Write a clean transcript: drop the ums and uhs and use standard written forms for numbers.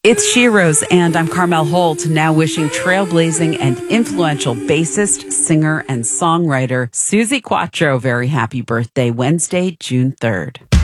It's Sheroes, and I'm Carmel Holt, now wishing trailblazing and influential bassist, singer, and songwriter Suzi Quatro very happy birthday, Wednesday, June 3rd.